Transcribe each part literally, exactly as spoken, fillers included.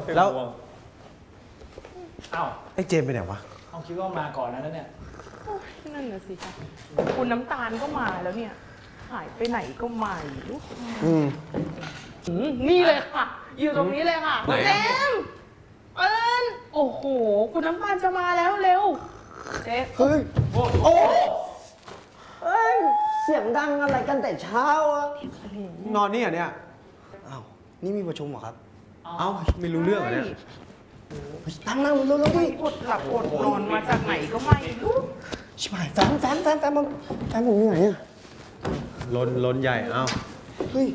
แล้วเอ้าไอ้เจมไปไหนวะเอาคิดว่ามาก่อนนั้นเนี่ยนั่นน่ะสิคะคุณน้ำตาลก็มาแล้วเนี่ยหายไปไหนก็ไม่รู้อืมนี่เลยค่ะอยู่ตรงนี้เลยค่ะเจมเอิญโอ้โหคุณน้ำตาลจะมาแล้วเร็วเจ๊เฮ้ยโอ้เฮ้ยเสียงดังอะไรกันแต่เช้าอะนอนนี่เหรอเนี่ยอ้าวนี่มีประชุมเหรอครับเอ้าไม่รู้เรื่องเหรอเนี่ยตั้งนั่งเร็วๆดิอดหลับอดนอนมาจากไหนก็ไม่รู้ชิบหายแฟนแฟนแฟนแฟนมันแฟนผมอยู่ไหนอะล้นล้นใหญ่เอ้าเฮ้ย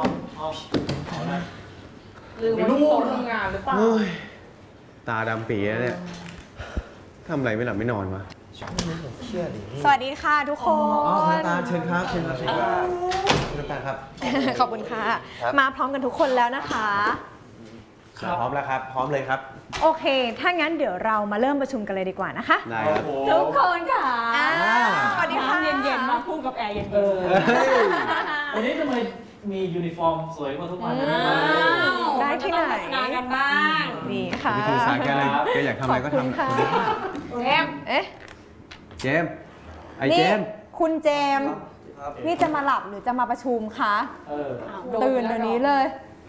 ลืมวันที่โต๊ะทำงานหรือเปล่าตาดำปีแล้วเนี่ยทำอะไรไม่หลับไม่นอนวะสวัสดีค่ะทุกคนอ๋อน้ำตาลเชิญครับเชิญครับเชิญครับน้ำตาลครับขอบคุณค่ะมาพร้อมกันทุกคนแล้วนะคะพร้อมแล้วครับพร้อมเลยครับโอเคถ้างั้นเดี๋ยวเรามาเริ่มประชุมกันเลยดีกว่านะคะได้ครับทุกคนค่ะสวัสดีค่ะเย็นๆมาพูดกับแอร์เย็นๆวันนี้ทำไมมียูนิฟอร์มสวยกว่าทุกวันได้ที่ไหนงานกันบ้างนี่ค่ะวิธีสายแกเลยแกอยากทำอะไรก็ทำเจมเอ๊ะเจมไอเจมคุณเจมนี่จะมาหลับหรือจะมาประชุมคะตื่นเดี๋ยวนี้เลย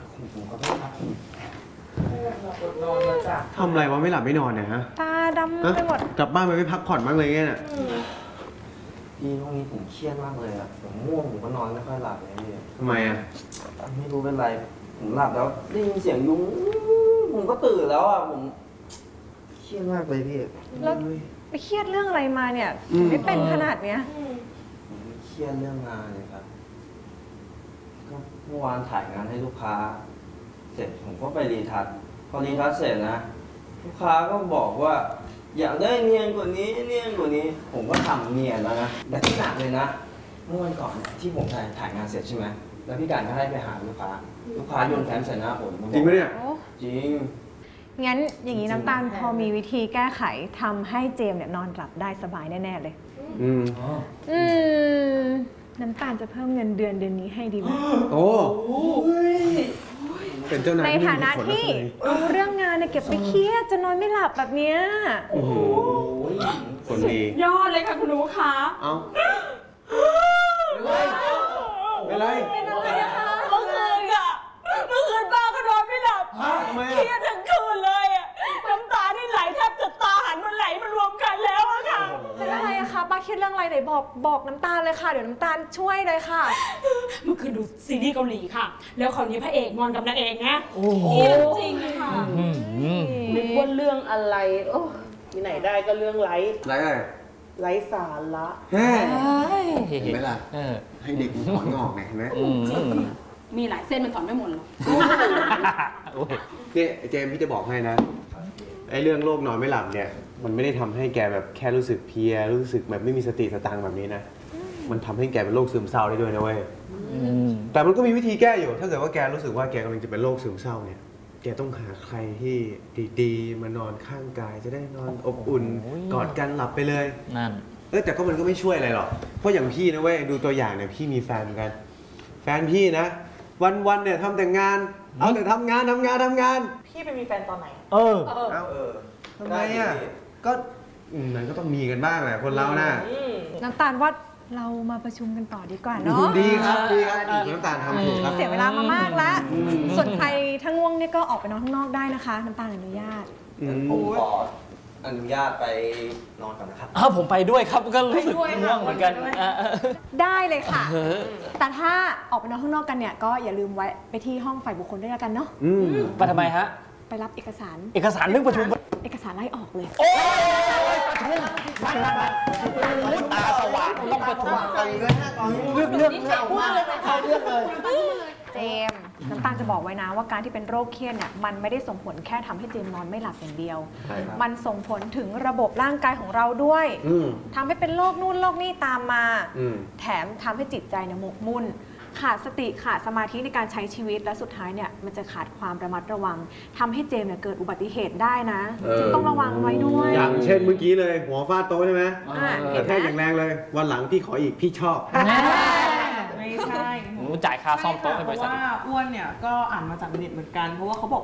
ทำอะไรวะไม่หลับไม่นอนเนี่ยฮะตาดำไปหมดกลับบ้านไปไม่พักผ่อนบ้างเลยไงเนี่ยพี่ช่วงนี้ผมเครียดมากเลยอะผมง่วงผมก็นอนไม่ค่อยหลับเลยพี่ทำไมอะไม่รู้เป็นไรผมหลับแล้วได้ยินเสียงยุงผมก็ตื่นแล้วอะผมเครียดมากเลยพี่แล้วไปเครียดเรื่องอะไรมาเนี่ยไม่เป็นขนาดเนี้ยผมเครียดเรื่องงานเลยครับก็เมื่อวานถ่ายงานให้ลูกค้าเสร็จผมก็ไปรีทัชพอรีทัชเสร็จนะลูกค้าก็บอกว่าอยากได้เนียนกว่านี้เนียนกว่านี้ผมก็ทำเนียนแล้วนะแต่ที่หนักเลยนะเมื่อวันก่อนที่ผมถ่ายถ่ายงานเสร็จใช่ไหมแล้วพี่การก็ให้ไปหาลูกค้าลูกค้าโยนแฟ้มใส่หน้าผมจริงไหมเนี่ยจริงงั้นอย่างนี้น้ำตาลพอมีวิธีแก้ไขทำให้เจมเนี่ยนอนหลับได้สบายแน่ๆเลยอืมอืมน้ำตาลจะเพิ่มเงินเดือนเดือนนี้ให้ดีไหมโอ้เป็นเจ้านายในฐานะที่รู้เรื่องงานเนี่ยเก็บไปเครียดจะนอนไม่หลับแบบเนี้ยโอ้โหคนดียอดเลยค่ะคุณลูกค้าเอ้าเป็นไรเป็นอะไรคะเมื่อคืนอะเมื่อคืนป้าก็นอนไม่หลับเครียดทั้งคืนเลยอะน้ำตาที่ไหลแทบจะตาหันมันไหลมารวมกันแล้วอะค่ะเป็นอะไรอะคะป้าคิดเรื่องอะไรไหนบอกบอกน้ำตาลเลยค่ะเดี๋ยวน้ำตาลช่วยเลยค่ะเมื่อคืนดูซีรีส์เกาหลีค่ะแล้วคราวนี้พระเอกงอนกับนางเอกนะเครียดจริงค่ะนึกว่าเรื่องอะไรโอ้ที่ไหนได้ก็เรื่องไร้ไร้อะไรไร้สาระเห็นไหมล่ะให้เด็กถอนงอกไงเห็นไหมมีหลายเส้นมันถอนไม่หมดหรอกนี่เจมพี่จะบอกให้นะไอ้เรื่องโรคนอนไม่หลับเนี่ยมันไม่ได้ทำให้แกแบบแค่รู้สึกเพลียรู้สึกแบบไม่มีสติสตังค์แบบนี้นะมันทำให้แกเป็นโรคซึมเศร้าได้ด้วยนะเว้ยแต่มันก็มีวิธีแก้อยู่ถ้าเกิดว่าแกรู้สึกว่าแกกำลังจะเป็นโรคซึมเศร้าเนี่ยแกต้องหาใครที่ดีๆมานอนข้างกายจะได้นอนอบอุ่นกอดกันหลับไปเลยนั่นเออแต่ก็มันก็ไม่ช่วยอะไรหรอกเพราะอย่างพี่นะเว้ยดูตัวอย่างเนี่ยพี่มีแฟนเหมือนกันแฟนพี่นะวันๆเนี่ยทำแต่งานเอาแต่ทำงานทำงานทำงานพี่ไปมีแฟนตอนไหนเออเอาเออทำไมอ่ะก็มันก็ต้องมีกันบ้างแหละคนเราน่ะน้ำตาลว่าเรามาประชุมกันต่อดีกว่าเนาะดีครับดีครับน้ำตาลทำถูกครับเสียเวลามามากแล้วส่วนใครถ้าง่วงเนี่ยก็ออกไปนอนข้างนอกได้นะคะน้ำตาลอนุญาตผมขออนุญาตไปนอนก่อนนะครับอ้าวผมไปด้วยครับก็รู้สึกง่วงเหมือนกันได้เลยค่ะแต่ถ้าออกไปนอนข้างนอกกันเนี่ยก็อย่าลืมไว้ไปที่ห้องฝ่ายบุคคลด้วยกันเนาะไปทำไมฮะไปรับเอกสารเอกสารเรื่องประชุมเอกสารไล่ออกเลยโอ้ยตาสว่างต้องประชุมเรื่องเรื่องเรื่องมากเขาเรื่องเลยเจมน้ำตาลจะบอกไว้นะว่าการที่เป็นโรคเครียดเนี่ยมันไม่ได้ส่งผลแค่ทำให้เจมนอนไม่หลับอย่างเดียวมันส่งผลถึงระบบร่างกายของเราด้วยทำให้เป็นโรคนู่นโรคนี่ตามมาแถมทำให้จิตใจเนี่ยหมกมุ่นขาดสติขาดสมาธิในการใช้ชีวิตและสุดท้ายเนี่ยมันจะขาดความระมัดระวังทำให้เจมเนี่ยเกิดอุบัติเหตุได้นะจึงต้องระวังไว้ด้วยอย่างเช่นเมื่อกี้เลยหัวฟาดโต๊ะใช่ไหมกระแทกอย่างแรงเลยวันหลังพี่ขออีกพี่ชอบไม่ใช่จ่ายค่าซ่อมโต๊ะในบริษัทว่าอ้วนเนี่ยก็อ่านมาจากเน็ตเหมือนกันเพราะว่าเขาบอก